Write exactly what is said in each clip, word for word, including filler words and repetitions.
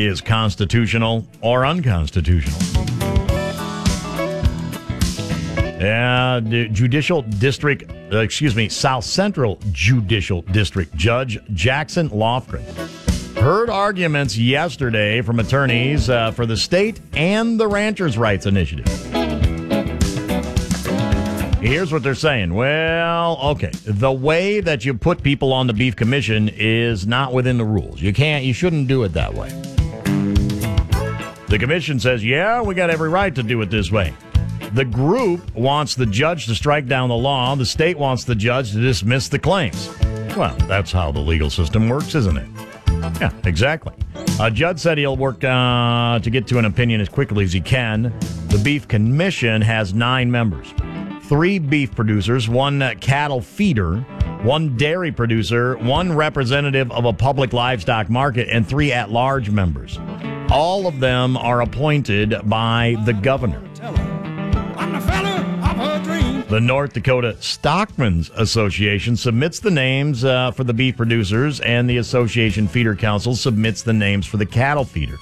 is constitutional or unconstitutional. Yeah, the Judicial District, uh, excuse me, South Central Judicial District Judge Jackson Lofgren heard arguments yesterday from attorneys uh, for the state and the Ranchers' Rights Initiative. Here's what they're saying. Well, okay, the way that you put people on the Beef Commission is not within the rules. You can't, you shouldn't do it that way. The commission says, yeah, we got every right to do it this way. The group wants the judge to strike down the law. The state wants the judge to dismiss the claims. Well, that's how the legal system works, isn't it? Yeah, exactly. A judge said he'll work uh, to get to an opinion as quickly as he can. The Beef Commission has nine members. Three beef producers, one cattle feeder, one dairy producer, one representative of a public livestock market, and three at-large members. All of them are appointed by the governor. The North Dakota Stockmen's Association submits the names uh, for the beef producers, and the Association Feeder Council submits the names for the cattle feeder.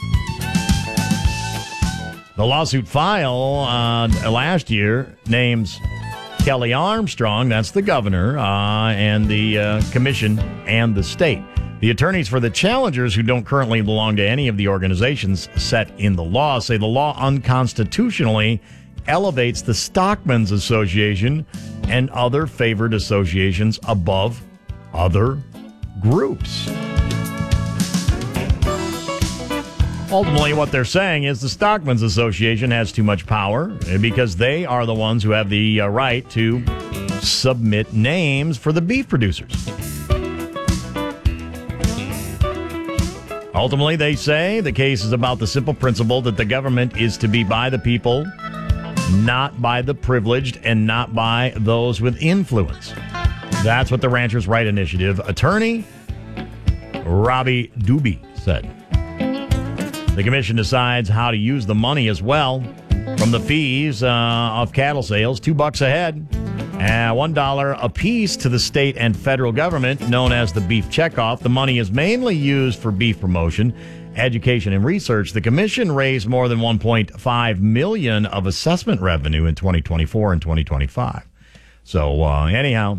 The lawsuit filed uh, last year names Kelly Armstrong, that's the governor, uh, and the uh, commission and the state. The attorneys for the challengers, who don't currently belong to any of the organizations set in the law, say the law unconstitutionally elevates the Stockmen's Association and other favored associations above other groups. Ultimately, what they're saying is the Stockmen's Association has too much power because they are the ones who have the uh, right to submit names for the beef producers. Ultimately, they say the case is about the simple principle that the government is to be by the people, not by the privileged and not by those with influence. That's what the Ranchers' Right Initiative attorney, Robbie Doobie, said. The commission decides how to use the money as well. From the fees uh, of cattle sales, two bucks a head, and one dollar a piece to the state and federal government, known as the beef checkoff. The money is mainly used for beef promotion, education, and research. The commission raised more than one point five million dollars of assessment revenue in twenty twenty-four and twenty twenty-five. So, uh, anyhow,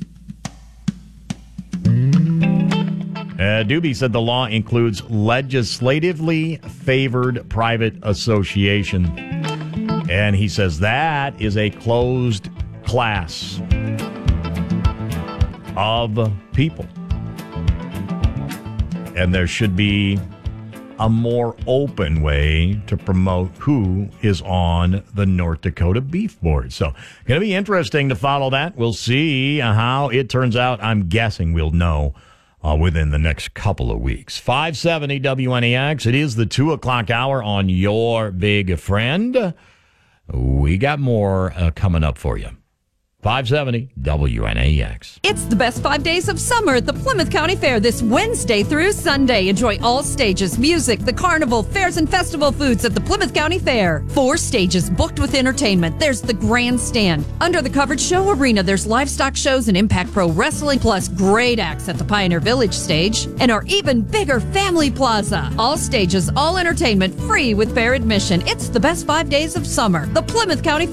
uh, Doobie said the law includes legislatively favored private association. And he says that is a closed class of people. And there should be a more open way to promote who is on the North Dakota Beef Board. So, going to be interesting to follow that. We'll see how it turns out. I'm guessing we'll know uh, within the next couple of weeks. five seventy W N E X. It is the two o'clock hour on Your Big Friend. We got more uh, coming up for you. five seventy W N A X. It's the best five days of summer at the Plymouth County Fair this Wednesday through Sunday. Enjoy all stages, music, the carnival, fairs, and festival foods at the Plymouth County Fair. Four stages booked with entertainment. There's the grandstand. Under the covered show arena, there's livestock shows and Impact Pro Wrestling, plus great acts at the Pioneer Village stage and our even bigger Family Plaza. All stages, all entertainment, free with fair admission. It's the best five days of summer. The Plymouth County